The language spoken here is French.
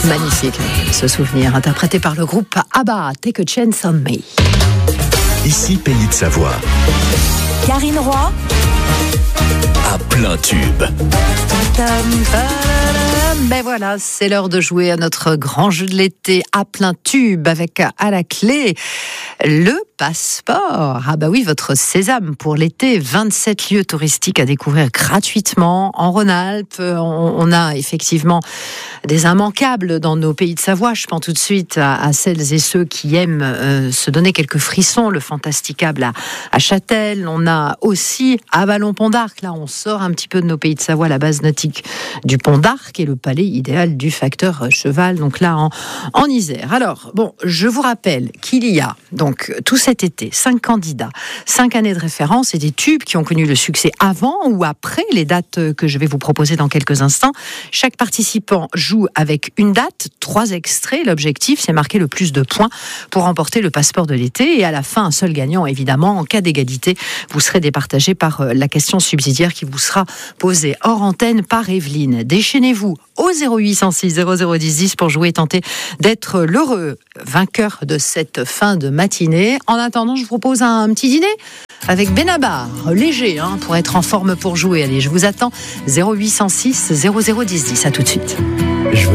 Magnifique, ce souvenir, interprété par le groupe ABBA, Take a Chance on Me. Ici, Pays de Savoie. Karine Roy. À plein tube. Ben voilà, c'est l'heure de jouer à notre grand jeu de l'été à plein tube avec à la clé le passeport. Ah bah oui, votre sésame pour l'été, 27 lieux touristiques à découvrir gratuitement en Rhône-Alpes. On a effectivement des immanquables dans nos Pays de Savoie. Je pense tout de suite à celles et ceux qui aiment se donner quelques frissons, le Fantasticable à Châtel. On a aussi à Vallon-Pont d'Arc. Là, on sort un petit peu de nos Pays de Savoie, la base nautique du Pont d'Arc et le palais idéal du facteur cheval. Donc là, en Isère. Alors, bon, je vous rappelle qu'il y a donc tout cet été 5 candidats, 5 années de référence et des tubes qui ont connu le succès avant ou après les dates que je vais vous proposer dans quelques instants. Chaque participant joue avec une date, 3 extraits. L'objectif, c'est marquer le plus de points pour remporter le passeport de l'été. Et à la fin, un seul gagnant, évidemment. En cas d'égalité, vous serez départagé par la question subsidiaire qui vous sera posée hors antenne par Evelyne. Déchaînez-vous au 0806 0010 10 pour jouer et tenter d'être l'heureux vainqueur de cette fin de matinée. En attendant, je vous propose un petit dîner avec Benabar, léger, pour être en forme pour jouer. Allez, je vous attends 0806 0010 10. À tout de suite.